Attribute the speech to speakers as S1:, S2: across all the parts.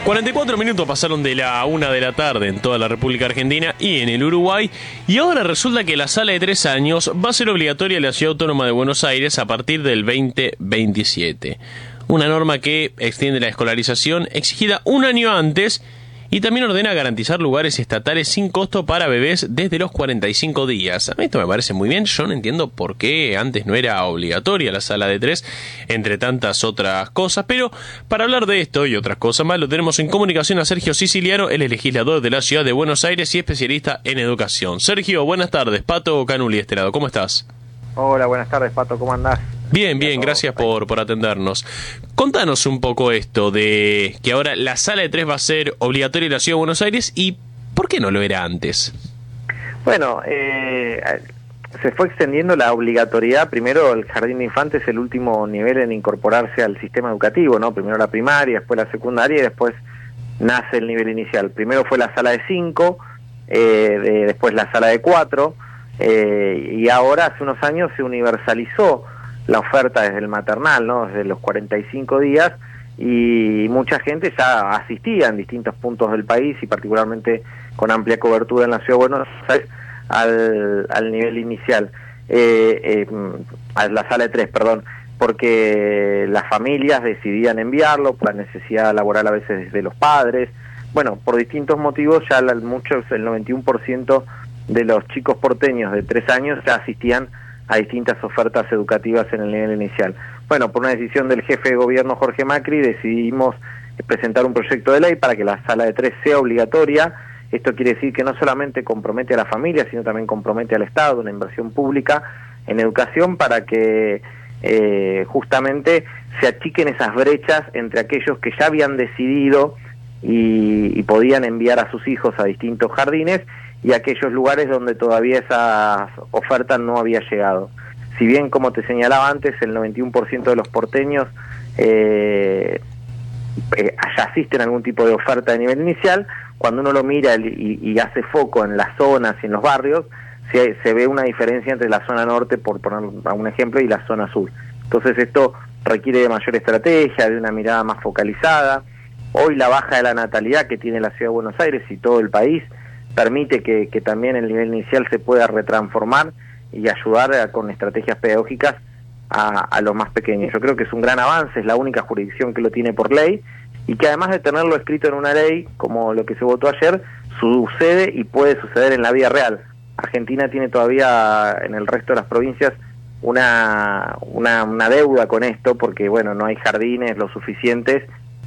S1: 44 minutos pasaron de la 1 de la tarde en toda la República Argentina y en el Uruguay, y ahora resulta que la sala de 3 años va a ser obligatoria en la Ciudad Autónoma de Buenos Aires a partir del 2027. Una norma que extiende la escolarización exigida un año antes y también ordena garantizar lugares estatales sin costo para bebés desde los 45 días. A mí esto me parece muy bien. Yo no entiendo por qué antes no era obligatoria la sala de 3, entre tantas otras cosas. Pero para hablar de esto y otras cosas más, lo tenemos en comunicación a Sergio Siciliano, él es legislador de la Ciudad de Buenos Aires y especialista en educación. Sergio, buenas tardes. Pato Canuli, este lado. ¿Cómo estás?
S2: Hola, buenas tardes, Pato. ¿Cómo andás?
S1: Bien, gracias por atendernos. Contanos un poco esto de que ahora la sala de 3 va a ser obligatoria en la Ciudad de Buenos Aires y ¿por qué no lo era antes?
S2: Bueno, se fue extendiendo la obligatoriedad. Primero, el jardín de infantes es el último nivel en incorporarse al sistema educativo, ¿no? Primero la primaria, después la secundaria y después nace el nivel inicial. Primero fue la sala de 5, después la sala de 4, y ahora hace unos años se universalizó la oferta desde el maternal, ¿no? Desde los 45 días, y mucha gente ya asistía en distintos puntos del país y particularmente con amplia cobertura en la Ciudad de Buenos Aires al nivel inicial, a la sala de 3, perdón, porque las familias decidían enviarlo por la necesidad laboral a veces de los padres. Bueno, por distintos motivos ya muchos, el 91% de los chicos porteños de 3 años ya asistían a distintas ofertas educativas en el nivel inicial. Bueno, por una decisión del jefe de gobierno Jorge Macri decidimos presentar un proyecto de ley para que la sala de 3 sea obligatoria. Esto quiere decir que no solamente compromete a la familia, sino también compromete al Estado, una inversión pública en educación para que justamente se achiquen esas brechas entre aquellos que ya habían decidido y podían enviar a sus hijos a distintos jardines y aquellos lugares donde todavía esa oferta no había llegado. Si bien, como te señalaba antes, el 91% de los porteños ya asisten a algún tipo de oferta de nivel inicial, cuando uno lo mira y hace foco en las zonas y en los barrios, se ve una diferencia entre la zona norte, por poner un ejemplo, y la zona sur. Entonces esto requiere de mayor estrategia, de una mirada más focalizada. Hoy la baja de la natalidad que tiene la Ciudad de Buenos Aires y todo el país permite que también el nivel inicial se pueda retransformar y ayudar con estrategias pedagógicas a los más pequeños. Yo creo que es un gran avance, es la única jurisdicción que lo tiene por ley, y que además de tenerlo escrito en una ley, como lo que se votó ayer, sucede y puede suceder en la vida real. Argentina tiene todavía en el resto de las provincias una deuda con esto, porque bueno, no hay jardines lo suficientes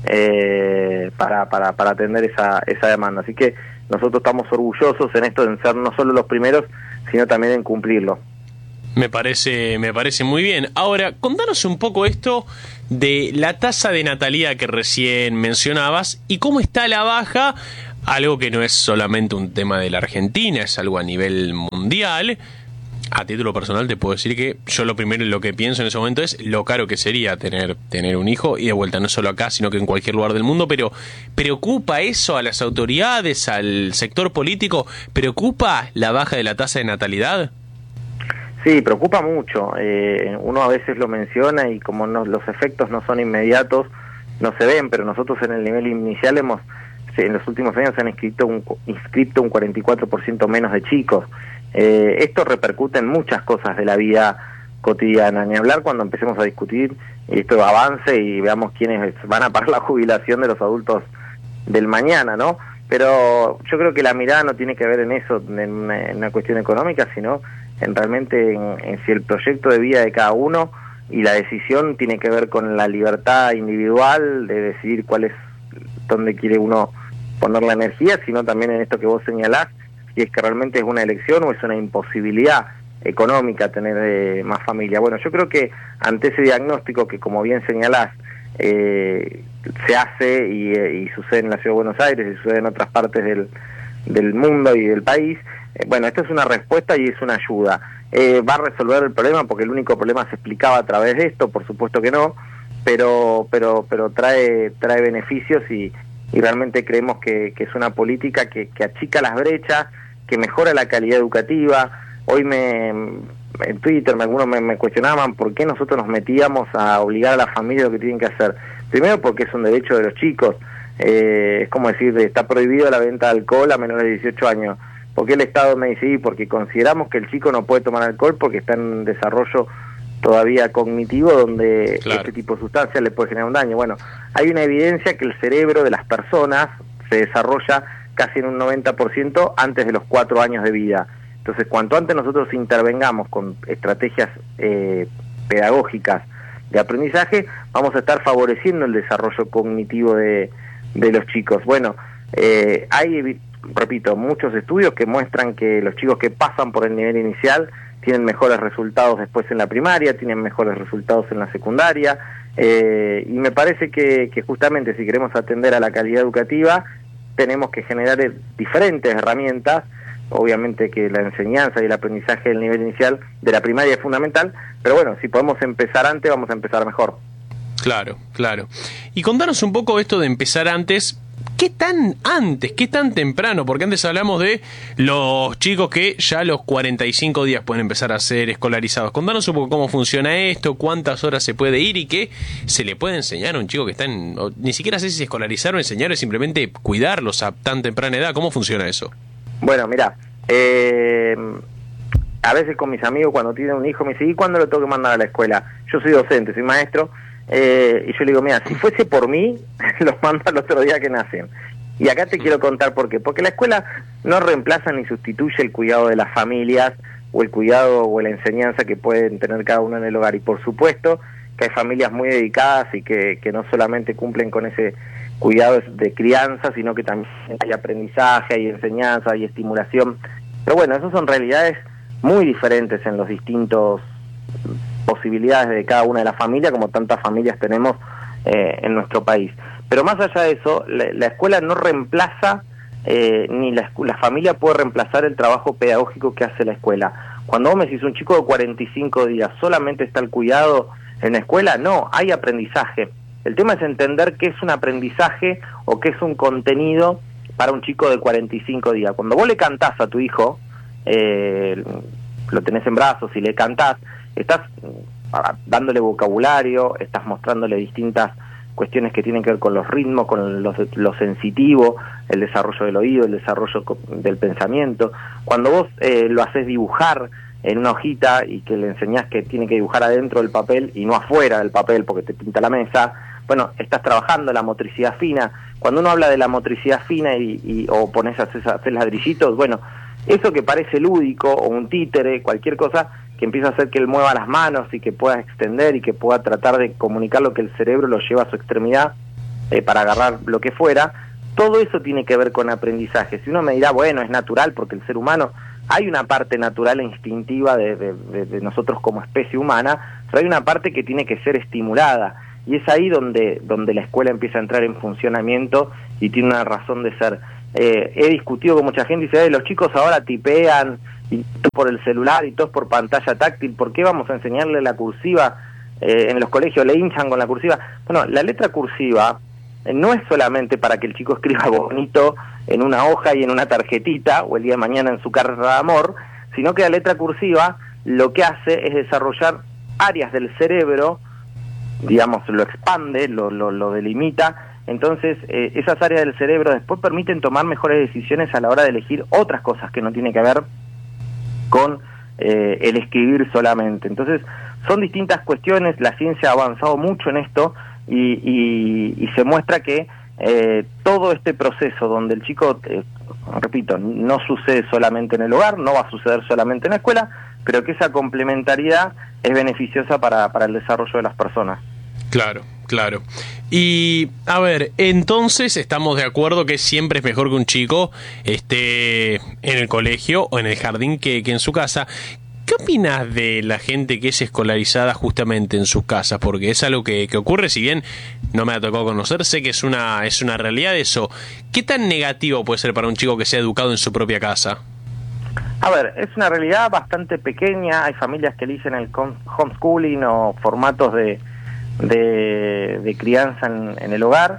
S2: para atender esa demanda. Así que nosotros estamos orgullosos en esto de ser no solo los primeros, sino también en cumplirlo.
S1: Me parece muy bien. Ahora, contanos un poco esto de la tasa de natalidad que recién mencionabas y cómo está la baja, algo que no es solamente un tema de la Argentina, es algo a nivel mundial. A título personal te puedo decir que yo lo primero en lo que pienso en ese momento es lo caro que sería tener un hijo, y de vuelta no solo acá sino que en cualquier lugar del mundo. Pero ¿preocupa eso a las autoridades, al sector político? ¿Preocupa la baja de la tasa de natalidad?
S2: Sí, preocupa mucho. Uno a veces lo menciona y como los efectos no son inmediatos, no se ven, pero nosotros en el nivel inicial en los últimos años se han inscrito un 44% menos de chicos. Esto repercute en muchas cosas de la vida cotidiana, ni hablar cuando empecemos a discutir y esto avance y veamos quiénes van a pagar la jubilación de los adultos del mañana, ¿no? Pero yo creo que la mirada no tiene que ver en eso, en una cuestión económica, sino realmente en si el proyecto de vida de cada uno y la decisión tiene que ver con la libertad individual de decidir dónde quiere uno poner la energía, sino también en esto que vos señalás, si es que realmente es una elección o es una imposibilidad económica tener más familia. Bueno, yo creo que ante ese diagnóstico que, como bien señalás, se hace y sucede en la Ciudad de Buenos Aires y sucede en otras partes del mundo y del país, bueno, esto es una respuesta y es una ayuda. ¿Va a resolver el problema? Porque el único problema se explicaba a través de esto, por supuesto que no, pero trae beneficios y realmente creemos que es una política que achica las brechas, que mejora la calidad educativa. Hoy en Twitter algunos me cuestionaban por qué nosotros nos metíamos a obligar a las familias lo que tienen que hacer. Primero porque es un derecho de los chicos, Es como decir, está prohibido la venta de alcohol a menores de 18 años. ¿Por qué el Estado me dice? Porque consideramos que el chico no puede tomar alcohol porque está en desarrollo todavía cognitivo, donde este tipo de sustancias le puede generar un daño. Bueno, hay una evidencia que el cerebro de las personas se desarrolla casi en un 90% antes de los 4 años de vida. Entonces, cuanto antes nosotros intervengamos con estrategias pedagógicas de aprendizaje, vamos a estar favoreciendo el desarrollo cognitivo de los chicos. Bueno, hay, repito, muchos estudios que muestran que los chicos que pasan por el nivel inicial tienen mejores resultados después en la primaria, tienen mejores resultados en la secundaria, y me parece que justamente si queremos atender a la calidad educativa, tenemos que generar diferentes herramientas. Obviamente que la enseñanza y el aprendizaje del nivel inicial de la primaria es fundamental, pero bueno, si podemos empezar antes, vamos a empezar mejor.
S1: Claro, claro. Y contanos un poco esto de empezar antes. ¿Qué tan antes? ¿Qué tan temprano? Porque antes hablamos de los chicos que ya a los 45 días pueden empezar a ser escolarizados. Contanos un poco cómo funciona esto, cuántas horas se puede ir y qué se le puede enseñar a un chico que está en... Ni siquiera sé si escolarizar o enseñar, es simplemente cuidarlos a tan temprana edad. ¿Cómo funciona eso?
S2: Bueno, mira, a veces con mis amigos cuando tienen un hijo me dicen, ¿y cuándo lo tengo que mandar a la escuela? Yo soy docente, soy maestro, y yo le digo, mira, si fuese por mí, los mando al otro día que nacen. Y acá te quiero contar por qué. Porque la escuela no reemplaza ni sustituye el cuidado de las familias, o el cuidado o la enseñanza que pueden tener cada uno en el hogar. Y por supuesto que hay familias muy dedicadas y que no solamente cumplen con ese cuidado de crianza, sino que también hay aprendizaje, hay enseñanza, hay estimulación. Pero bueno, esas son realidades muy diferentes en los distintos posibilidades de cada una de las familias, como tantas familias tenemos en nuestro país. Pero más allá de eso, la escuela no reemplaza, ni la familia puede reemplazar el trabajo pedagógico que hace la escuela. Cuando vos me decís un chico de 45 días, ¿solamente está el cuidado en la escuela? No, hay aprendizaje. El tema es entender qué es un aprendizaje o qué es un contenido para un chico de 45 días. Cuando vos le cantás a tu hijo, lo tenés en brazos y le cantás, estás dándole vocabulario, estás mostrándole distintas cuestiones que tienen que ver con los ritmos, con lo sensitivo, el desarrollo del oído, el desarrollo del pensamiento. Cuando vos lo haces dibujar en una hojita y que le enseñás que tiene que dibujar adentro del papel y no afuera del papel porque te pinta la mesa, bueno, estás trabajando la motricidad fina. Cuando uno habla de la motricidad fina o pones a hacer ladrillitos, bueno, eso que parece lúdico o un títere, cualquier cosa que empieza a hacer que él mueva las manos y que pueda extender y que pueda tratar de comunicar lo que el cerebro lo lleva a su extremidad para agarrar lo que fuera, todo eso tiene que ver con aprendizaje. Si uno me dirá, bueno, es natural porque el ser humano, hay una parte natural e instintiva de nosotros como especie humana, pero hay una parte que tiene que ser estimulada. Y es ahí donde la escuela empieza a entrar en funcionamiento y tiene una razón de ser. He discutido con mucha gente y dice, los chicos ahora tipean y todo por el celular y todo por pantalla táctil, ¿por qué vamos a enseñarle la cursiva? En los colegios le hinchan con la cursiva. Bueno, la letra cursiva no es solamente para que el chico escriba bonito en una hoja y en una tarjetita o el día de mañana en su carta de amor, sino que la letra cursiva lo que hace es desarrollar áreas del cerebro, digamos, lo expande, lo delimita. Entonces, esas áreas del cerebro después permiten tomar mejores decisiones a la hora de elegir otras cosas que no tienen que ver con el escribir solamente. Entonces, son distintas cuestiones, la ciencia ha avanzado mucho en esto y se muestra que todo este proceso donde el chico, repito, no sucede solamente en el hogar, no va a suceder solamente en la escuela, pero que esa complementariedad es beneficiosa para el desarrollo de las personas.
S1: Claro, claro. Y, a ver, entonces estamos de acuerdo que siempre es mejor que un chico esté en el colegio o en el jardín que en su casa. ¿Qué opinas de la gente que es escolarizada justamente en sus casas? Porque es algo que ocurre, si bien no me ha tocado conocer, sé que es una realidad eso. ¿Qué tan negativo puede ser para un chico que sea educado en su propia casa?
S2: A ver, es una realidad bastante pequeña. Hay familias que eligen el homeschooling o formatos de crianza en el hogar.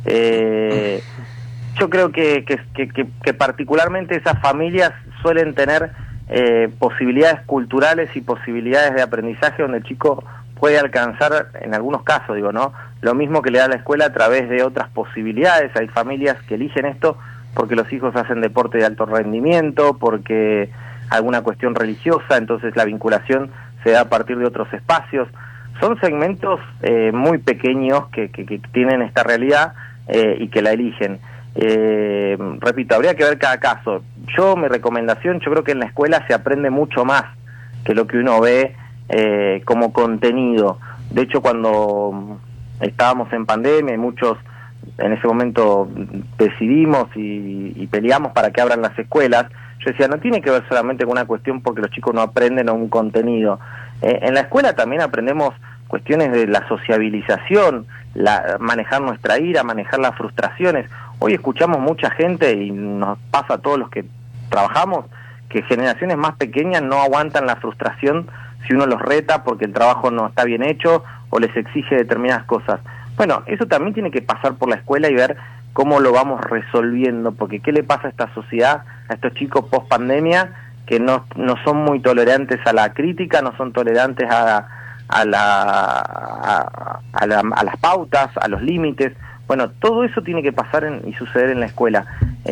S2: Yo creo que particularmente esas familias suelen tener posibilidades culturales y posibilidades de aprendizaje donde el chico puede alcanzar, en algunos casos, digo, ¿no? Lo mismo que le da la escuela a través de otras posibilidades. Hay familias que eligen esto porque los hijos hacen deporte de alto rendimiento, porque alguna cuestión religiosa, entonces la vinculación se da a partir de otros espacios. Son segmentos muy pequeños que tienen esta realidad y que la eligen. Repito, habría que ver cada caso. Mi recomendación, yo creo que en la escuela se aprende mucho más que lo que uno ve como contenido. De hecho, cuando estábamos en pandemia y muchos en ese momento decidimos y peleamos para que abran las escuelas, yo decía, no tiene que ver solamente con una cuestión porque los chicos no aprenden un contenido. En la escuela también aprendemos cuestiones de la sociabilización, manejar nuestra ira, manejar las frustraciones. Hoy escuchamos mucha gente, y nos pasa a todos los que trabajamos, que generaciones más pequeñas no aguantan la frustración si uno los reta porque el trabajo no está bien hecho o les exige determinadas cosas. Bueno, eso también tiene que pasar por la escuela y ver cómo lo vamos resolviendo, porque ¿qué le pasa a esta sociedad, a estos chicos post pandemia, que no son muy tolerantes a la crítica, no son tolerantes a las pautas, a los límites? Bueno, todo eso tiene que pasar y suceder en la escuela.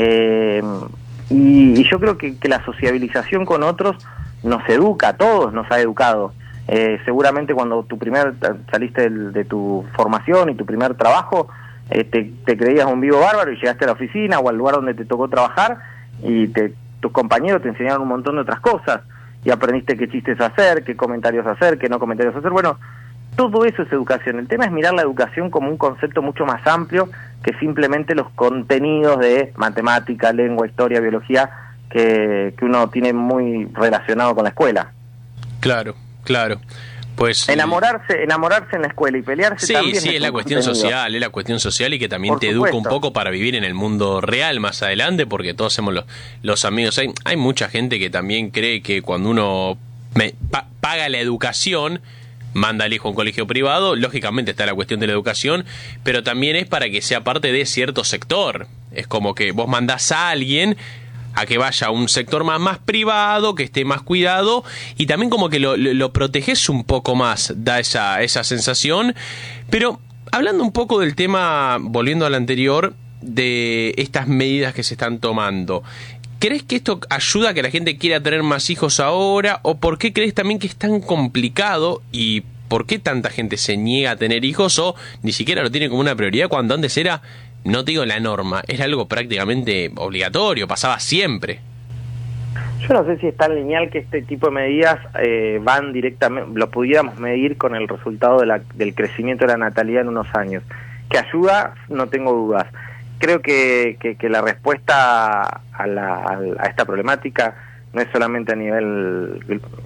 S2: Y yo creo que la sociabilización con otros nos educa, a todos nos ha educado. Seguramente cuando saliste de tu formación y tu primer trabajo, te creías un vivo bárbaro y llegaste a la oficina o al lugar donde te tocó trabajar y tus compañeros te enseñaron un montón de otras cosas y aprendiste qué chistes hacer, qué comentarios hacer, qué no comentarios hacer. Bueno, todo eso es educación. El tema es mirar la educación como un concepto mucho más amplio que simplemente los contenidos de matemática, lengua, historia, biología que uno tiene muy relacionado con la escuela.
S1: Claro. Pues
S2: enamorarse en la escuela y pelearse también.
S1: Sí, es la cuestión social, y que también te educa un poco para vivir en el mundo real más adelante, porque todos somos los amigos. Hay mucha gente que también cree que cuando uno paga la educación, manda al hijo a un colegio privado, lógicamente está la cuestión de la educación, pero también es para que sea parte de cierto sector. Es como que vos mandás a alguien a que vaya a un sector más privado, que esté más cuidado, y también como que lo proteges un poco más, da esa sensación. Pero hablando un poco del tema, volviendo al anterior, de estas medidas que se están tomando, ¿crees que esto ayuda a que la gente quiera tener más hijos ahora? ¿O por qué crees también que es tan complicado? ¿Y por qué tanta gente se niega a tener hijos o ni siquiera lo tiene como una prioridad cuando antes era, no te digo la norma, era algo prácticamente obligatorio, pasaba siempre?
S2: Yo no sé si es tan lineal que este tipo de medidas van directamente, lo pudiéramos medir con el resultado del crecimiento de la natalidad en unos años. ¿Que ayuda? No tengo dudas. Creo que la respuesta a esta problemática no es solamente a nivel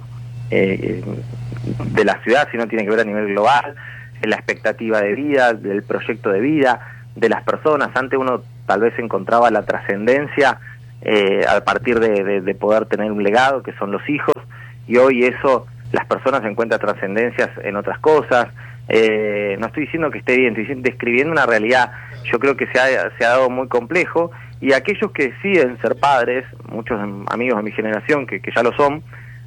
S2: de la ciudad, sino tiene que ver a nivel global, en la expectativa de vida, del proyecto de vida de las personas. Antes uno tal vez encontraba la trascendencia a partir de poder tener un legado, que son los hijos, y hoy eso, las personas encuentran trascendencias en otras cosas. No estoy diciendo que esté bien, estoy describiendo una realidad. Yo creo que se ha dado muy complejo, y aquellos que deciden ser padres, muchos amigos de mi generación que ya lo son,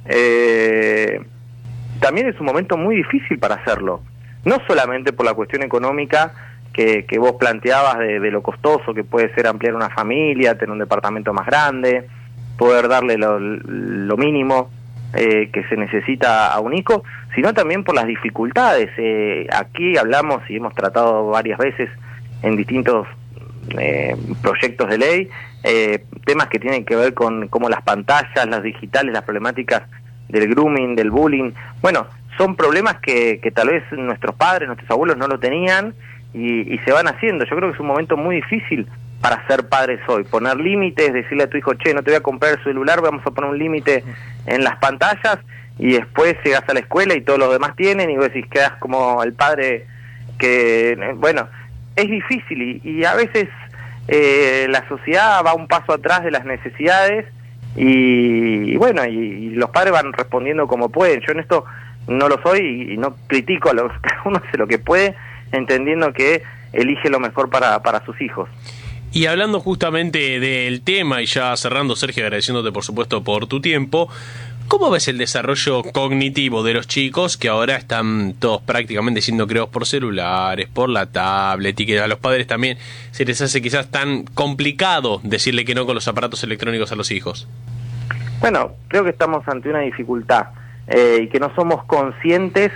S2: también es un momento muy difícil para hacerlo, no solamente por la cuestión económica que vos planteabas de lo costoso que puede ser ampliar una familia, tener un departamento más grande, poder darle lo mínimo que se necesita a un hijo, sino también por las dificultades. Aquí hablamos y hemos tratado varias veces en distintos proyectos de ley, temas que tienen que ver con cómo las pantallas, las digitales, las problemáticas del grooming, del bullying. Bueno, son problemas que tal vez nuestros padres, nuestros abuelos no lo tenían y se van haciendo. Yo creo que es un momento muy difícil para ser padres hoy, poner límites, decirle a tu hijo, che, no te voy a comprar el celular, vamos a poner un límite en las pantallas, y después llegas a la escuela y todos los demás tienen, y vos decís, quedás como el padre que, bueno, es difícil, y a veces la sociedad va un paso atrás de las necesidades, y bueno, y los padres van respondiendo como pueden. Yo en esto no lo soy y no critico a los, cada uno hace lo que puede, entendiendo que elige lo mejor para sus hijos.
S1: Y hablando justamente del tema, y ya cerrando, Sergio, agradeciéndote por supuesto por tu tiempo, ¿Cómo ves el desarrollo cognitivo de los chicos que ahora están todos prácticamente siendo creados por celulares, por la tablet, y que a los padres también se les hace quizás tan complicado decirle que no con los aparatos electrónicos a los hijos?
S2: Bueno, creo que estamos ante una dificultad y que no somos conscientes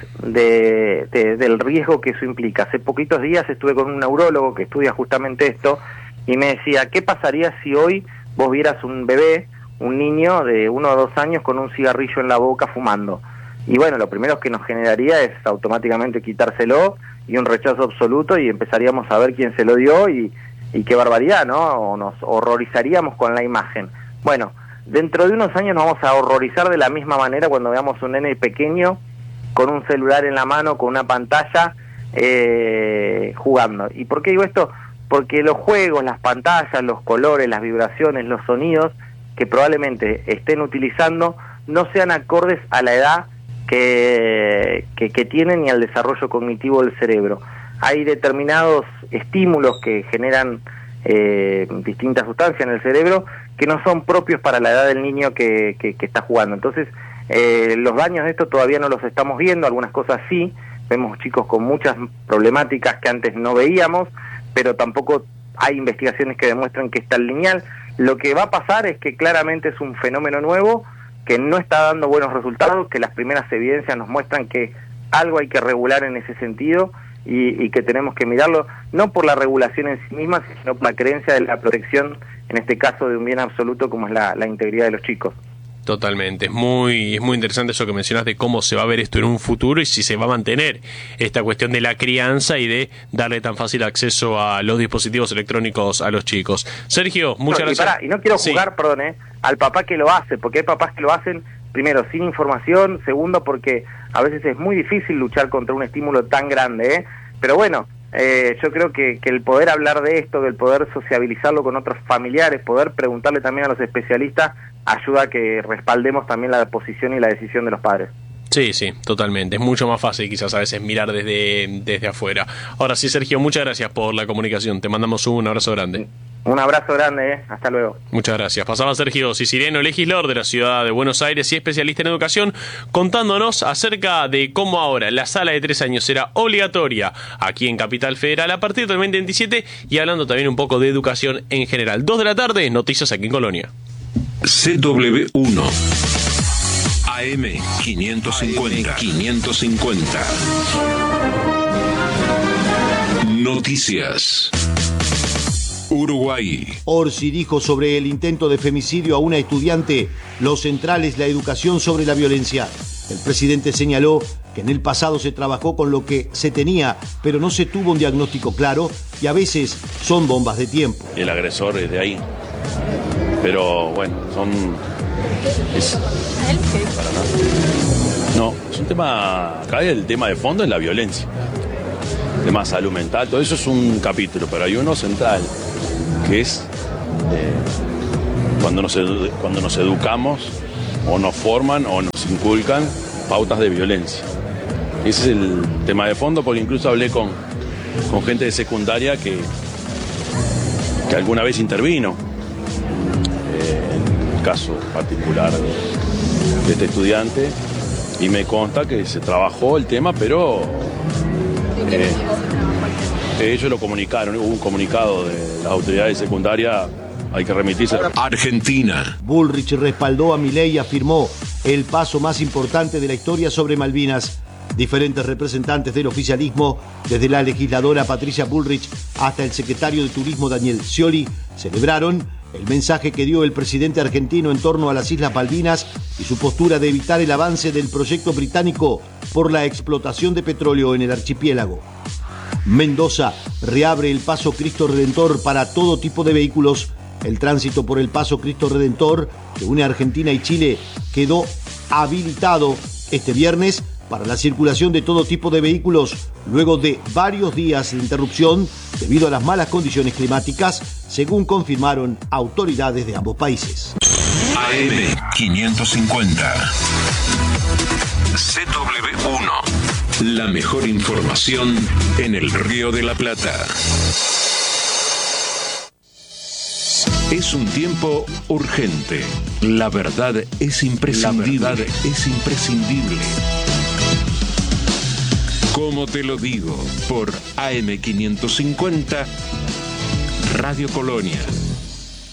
S2: del riesgo que eso implica. Hace poquitos días estuve con un neurólogo que estudia justamente esto y me decía, ¿qué pasaría si hoy vos vieras un bebé, un niño de 1 o 2 años con un cigarrillo en la boca fumando? Y bueno, lo primero que nos generaría es automáticamente quitárselo y un rechazo absoluto, y empezaríamos a ver quién se lo dio y qué barbaridad, ¿no? O nos horrorizaríamos con la imagen. Bueno, dentro de unos años nos vamos a horrorizar de la misma manera cuando veamos un nene pequeño con un celular en la mano, con una pantalla, jugando. ¿Y por qué digo esto? Porque los juegos, las pantallas, los colores, las vibraciones, los sonidos que probablemente estén utilizando no sean acordes a la edad que tienen y al desarrollo cognitivo del cerebro. Hay determinados estímulos que generan distintas sustancias en el cerebro que no son propios para la edad del niño que está jugando. Entonces, los daños de esto todavía no los estamos viendo, algunas cosas sí, vemos chicos con muchas problemáticas que antes no veíamos, pero tampoco hay investigaciones que demuestran que es tan lineal. Lo que va a pasar es que claramente es un fenómeno nuevo, que no está dando buenos resultados, que las primeras evidencias nos muestran que algo hay que regular en ese sentido y que tenemos que mirarlo, no por la regulación en sí misma, sino por la creencia de la protección, en este caso de un bien absoluto como es la integridad de los chicos.
S1: Totalmente, es muy interesante eso que mencionas de cómo se va a ver esto en un futuro y si se va a mantener esta cuestión de la crianza y de darle tan fácil acceso a los dispositivos electrónicos a los chicos. Sergio, muchas gracias.
S2: Y no quiero jugar, perdón, al papá que lo hace, porque hay papás que lo hacen, primero, sin información, segundo, porque a veces es muy difícil luchar contra un estímulo tan grande, pero bueno, yo creo que el poder hablar de esto, del poder sociabilizarlo con otros familiares, poder preguntarle también a los especialistas, ayuda a que respaldemos también la posición y la decisión de los padres.
S1: Sí, totalmente. Es mucho más fácil quizás a veces mirar desde afuera. Ahora sí, Sergio, muchas gracias por la comunicación. Te mandamos un abrazo grande.
S2: Un abrazo grande, hasta luego.
S1: Muchas gracias. Pasaba Sergio Siciliano, legislador de la ciudad de Buenos Aires y especialista en educación, contándonos acerca de cómo ahora la sala de 3 años será obligatoria aquí en Capital Federal a partir del 2027 y hablando también un poco de educación en general. 2 de la tarde, noticias aquí en Colonia.
S3: CW1 AM 550 Noticias. Uruguay.
S4: Orsi dijo sobre el intento de femicidio a una estudiante: lo central es la educación sobre la violencia. El presidente señaló que en el pasado se trabajó con lo que se tenía, pero no se tuvo un diagnóstico claro y a veces son bombas de tiempo.
S5: El agresor es de ahí. Pero bueno, para nada. No, es un tema. Acá el tema de fondo es la violencia. El tema de salud mental, todo eso es un capítulo, pero hay uno central, que es cuando nos educamos, o nos forman, o nos inculcan pautas de violencia. Ese es el tema de fondo, porque incluso hablé con gente de secundaria que alguna vez intervino. Caso particular de este estudiante, y me consta que se trabajó el tema, pero ellos lo comunicaron, hubo un comunicado de las autoridades secundarias, hay que remitirse.
S3: Argentina.
S4: Bullrich respaldó a Milei y afirmó el paso más importante de la historia sobre Malvinas. Diferentes representantes del oficialismo, desde la legisladora Patricia Bullrich hasta el secretario de Turismo Daniel Scioli, celebraron el mensaje que dio el presidente argentino en torno a las Islas Malvinas y su postura de evitar el avance del proyecto británico por la explotación de petróleo en el archipiélago. Mendoza reabre el Paso Cristo Redentor para todo tipo de vehículos. El tránsito por el Paso Cristo Redentor, que une Argentina y Chile, quedó habilitado este viernes para la circulación de todo tipo de vehículos, luego de varios días de interrupción debido a las malas condiciones climáticas, según confirmaron autoridades de ambos países.
S3: AM 550 CW1. La mejor información en el Río de la Plata. Es un tiempo urgente. La verdad es imprescindible. Como te lo digo, por AM550, Radio Colonia.